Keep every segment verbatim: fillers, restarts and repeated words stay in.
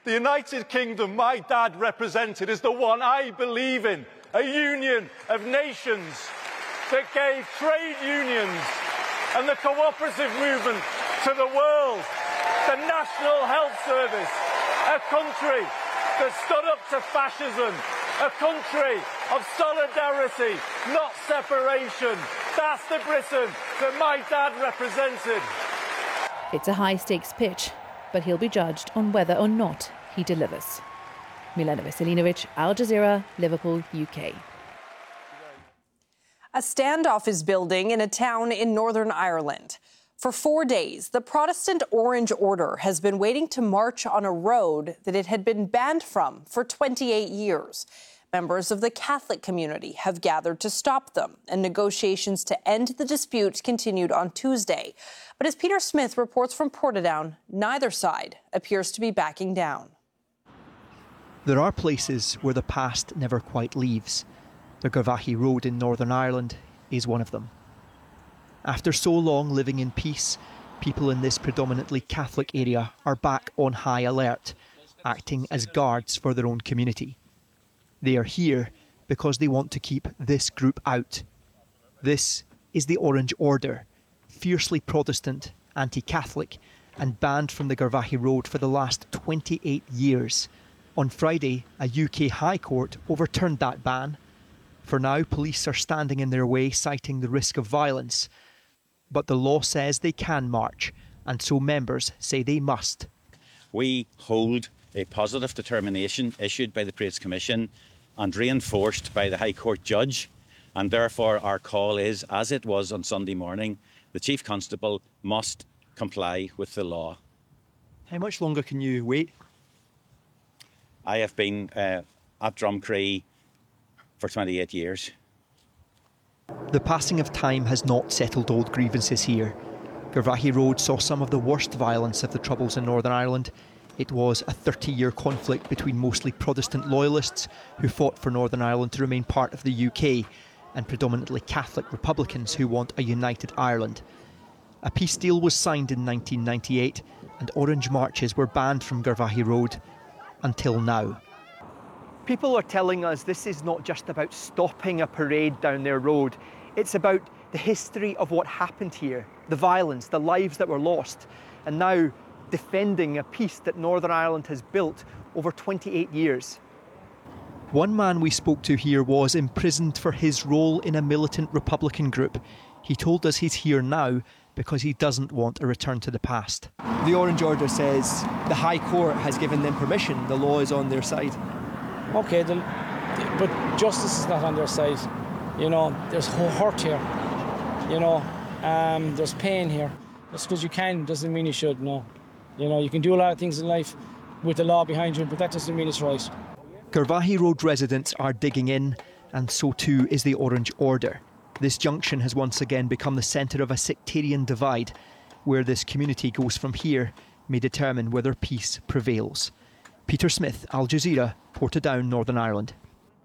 The United Kingdom my dad represented is the one I believe in, a union of nations that gave trade unions and the cooperative movement to the world, the National Health Service, a country that stood up to fascism, a country of solidarity, not separation. That's the Britain that my dad represented. It's a high-stakes pitch, but he'll be judged on whether or not he delivers. Milena Veselinovic, Al Jazeera, Liverpool, U K. A standoff is building in a town in Northern Ireland. For four days, the Protestant Orange Order has been waiting to march on a road that it had been banned from for twenty-eight years. Members of the Catholic community have gathered to stop them, and negotiations to end the dispute continued on Tuesday. But as Peter Smith reports from Portadown, neither side appears to be backing down. There are places where the past never quite leaves. The Garvaghey Road in Northern Ireland is one of them. After so long living in peace, people in this predominantly Catholic area are back on high alert, acting as guards for their own community. They are here because they want to keep this group out. This is the Orange Order, fiercely Protestant, anti-Catholic, and banned from the Garvaghey Road for the last twenty-eight years. On Friday, a U K High Court overturned that ban. For now, police are standing in their way, citing the risk of violence. But the law says they can march, and so members say they must. We hold a positive determination issued by the Parades Commission and reinforced by the High Court judge, and therefore our call is, as it was on Sunday morning, the Chief Constable must comply with the law. How much longer can you wait? I have been uh, at Drumcree for twenty-eight years. The passing of time has not settled old grievances here. Garvaghey Road saw some of the worst violence of the Troubles in Northern Ireland. It was a thirty-year conflict between mostly Protestant loyalists who fought for Northern Ireland to remain part of the U K and predominantly Catholic Republicans who want a united Ireland. A peace deal was signed in nineteen ninety-eight and orange marches were banned from Garvaghey Road until now. People are telling us this is not just about stopping a parade down their road. It's about the history of what happened here, the violence, the lives that were lost, and now defending a peace that Northern Ireland has built over twenty-eight years. One man we spoke to here was imprisoned for his role in a militant Republican group. He told us he's here now because he doesn't want a return to the past. The Orange Order says the High Court has given them permission, the law is on their side. OK, the, but justice is not on their side. You know, there's hurt here. You know, um, there's pain here. Just because you can doesn't mean you should, no. You know, you can do a lot of things in life with the law behind you, but that doesn't mean it's right. Garvaghey Road residents are digging in, and so too is the Orange Order. This junction has once again become the centre of a sectarian divide. Where this community goes from here may determine whether peace prevails. Peter Smith, Al Jazeera, Portadown, Northern Ireland.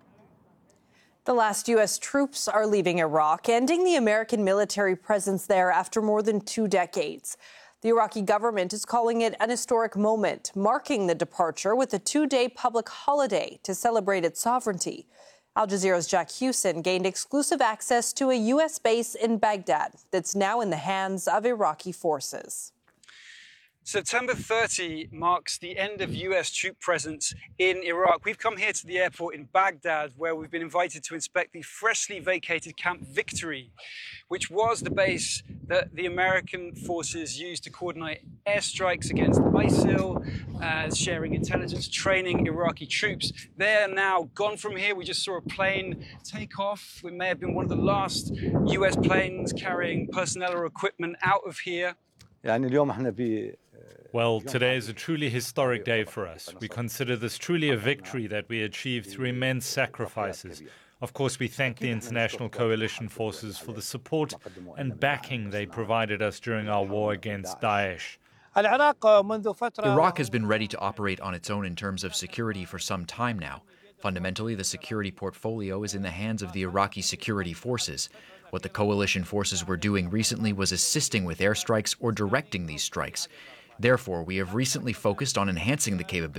The last U S troops are leaving Iraq, ending the American military presence there after more than two decades. The Iraqi government is calling it an historic moment, marking the departure with a two-day public holiday to celebrate its sovereignty. Al Jazeera's Jack Hewson gained exclusive access to a U S base in Baghdad that's now in the hands of Iraqi forces. September thirtieth marks the end of U S troop presence in Iraq. We've come here to the airport in Baghdad, where we've been invited to inspect the freshly vacated Camp Victory, which was the base that the American forces used to coordinate airstrikes against ISIL, uh, sharing intelligence, training Iraqi troops. They're now gone from here. We just saw a plane take off. It may have been one of the last U S planes carrying personnel or equipment out of here. Well, today is a truly historic day for us. We consider this truly a victory that we achieved through immense sacrifices. Of course, we thank the international coalition forces for the support and backing they provided us during our war against Daesh. Iraq has been ready to operate on its own in terms of security for some time now. Fundamentally, the security portfolio is in the hands of the Iraqi security forces. What the coalition forces were doing recently was assisting with airstrikes or directing these strikes. Therefore, we have recently focused on enhancing the capability